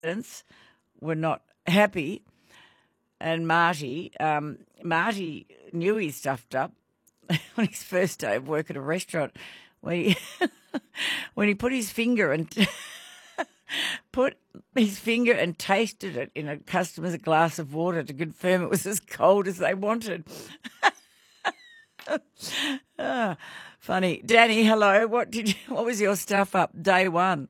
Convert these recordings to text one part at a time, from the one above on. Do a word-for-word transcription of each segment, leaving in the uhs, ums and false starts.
parents were not happy, and Marty, um, Marty knew he stuffed up on his first day of work at a restaurant when he when he put his finger and put his finger and tasted it in a customer's glass of water to confirm it was as cold as they wanted. ah, funny, Danny. Hello. What did you, what was your stuff up day one?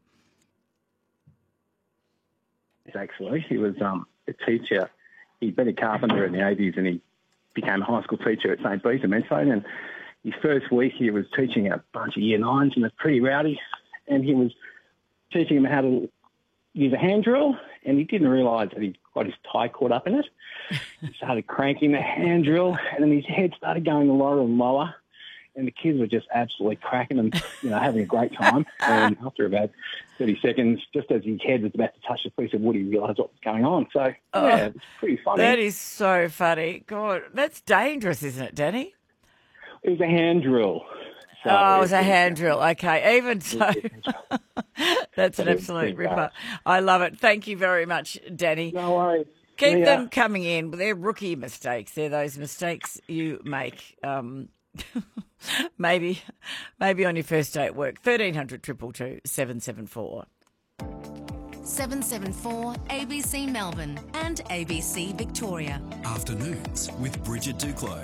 Actually, he was um, a teacher. He'd been a carpenter in the eighties, and he became a high school teacher at Saint Bees in Medford. And his first week, he was teaching a bunch of year nines, and they're pretty rowdy. And he was teaching them how to use a hand drill, and he didn't realise that he'd got his tie caught up in it. He started cranking the hand drill, and then his head started going lower and lower. And the kids were just absolutely cracking and, you know, having a great time. And after about thirty seconds, just as his head was about to touch the piece of wood, he realised what was going on. So, Oh, yeah, it was pretty funny. That is so funny. God, that's dangerous, isn't it, Danny? It was a hand drill. So oh, it was a it- hand drill. Okay, even so, that's an absolute ripper. I love it. Thank you very much, Danny. No worries. Keep Yeah. them coming in. They're rookie mistakes. They're those mistakes you make. Um, maybe, maybe on your first day at work. Thirteen hundred two two two seven seven four. seven seven four A B C Melbourne and A B C Victoria. Afternoons with Bridget Duclos.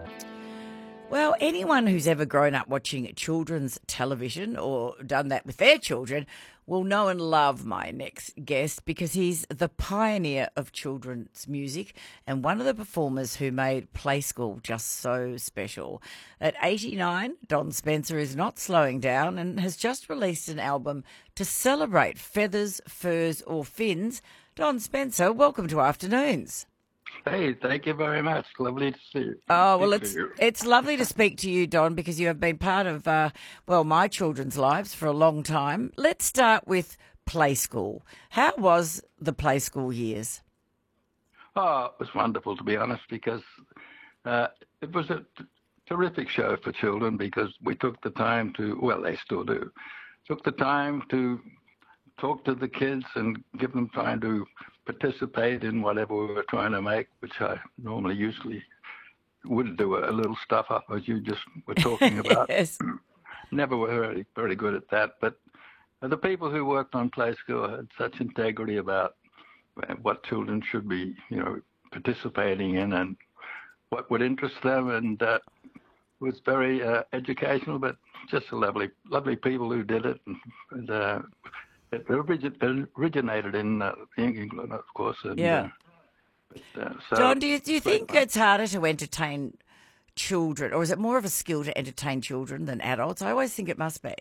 Well, anyone who's ever grown up watching children's television or done that with their children will know and love my next guest because he's the pioneer of children's music and one of the performers who made Play School just so special. At eighty-nine, Don Spencer is not slowing down and has just released an album to celebrate feathers, furs or fins. Don Spencer, welcome to Afternoons. Hey, thank you very much. Lovely to see you. Oh, well, Speak it's to you. it's lovely to speak to you, Don, because you have been part of, uh, well, my children's lives for a long time. Let's start with Play School. How was the Play School years? Oh, it was wonderful, to be honest, because uh, it was a t- terrific show for children because we took the time to, well, they still do, took the time to talk to the kids and give them time to participate in whatever we were trying to make, which I normally usually would do a little stuff up as you just were talking about. Yes. Never were very, very good at that, but the people who worked on Play School had such integrity about what children should be, you know, participating in and what would interest them, and uh, it was very uh, educational, but just a lovely, lovely people who did it, and, and uh, it origi- originated in uh, England, of course. And, Yeah. Uh, but, uh, so Don, do you, do you great think fun. it's harder to entertain children, or is it more of a skill to entertain children than adults? I always think it must be.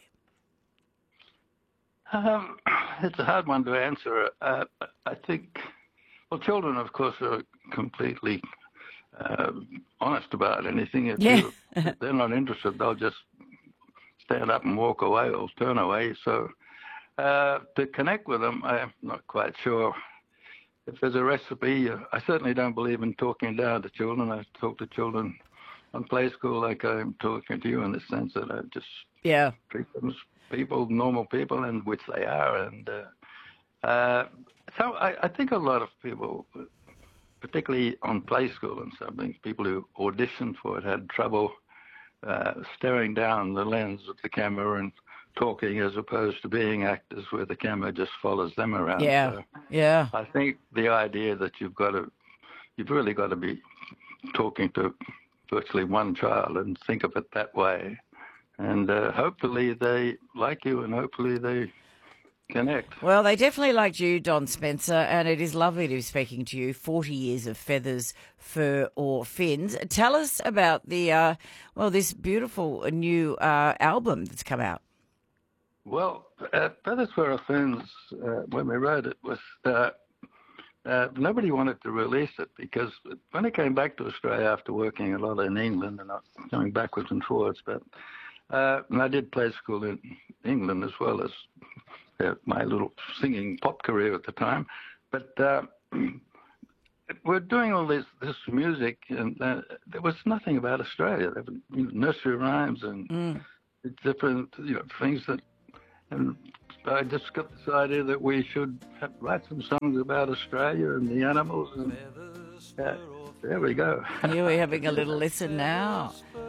Um, it's a hard one to answer. Uh, I think, well, children, of course, are completely uh, honest about anything. If Yeah. you- if they're not interested, they'll just stand up and walk away or turn away. So uh, to connect with them, I'm not quite sure. If there's a recipe, uh, I certainly don't believe in talking down to children. I talk to children on Play School like I'm talking to you in the sense that I just Yeah. treat them as people, normal people, and which they are. And uh, uh, so I, I think a lot of people, particularly on Play School and something, people who auditioned for it had trouble uh, staring down the lens of the camera and talking as opposed to being actors where the camera just follows them around. Yeah. So Yeah. I think the idea that you've got to, you've really got to be talking to virtually one child and think of it that way. And uh, hopefully they like you and hopefully they connect. Well, they definitely liked you, Don Spencer, and it is lovely to be speaking to you. forty years of feathers, fur or fins. Tell us about the, uh, well, this beautiful new uh, album that's come out. Well, uh, Feathers, Fur or Fins, uh, when we wrote it, was uh, uh, nobody wanted to release it because when I came back to Australia after working a lot in England and not going backwards and forwards, but uh, and I did Play School in England as well as uh, my little singing pop career at the time. But uh, we're doing all this this music, and uh, there was nothing about Australia. There were, you know, nursery rhymes and Mm. different, you know, things that and I just got this idea that we should have, write some songs about Australia and the animals, and uh, there we go. Here we're having a little listen now.